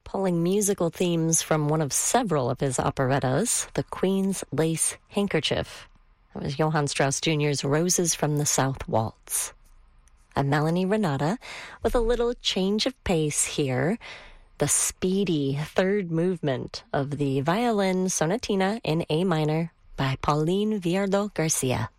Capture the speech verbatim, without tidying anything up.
pulling musical themes from one of several of his operettas, The Queen's Lace Handkerchief. That was Johann Strauss Junior's Roses from the South Waltz. I'm Melanie Renata with a little change of pace here. The speedy third movement of the Violin Sonatina in A minor by Pauline Viardot Garcia.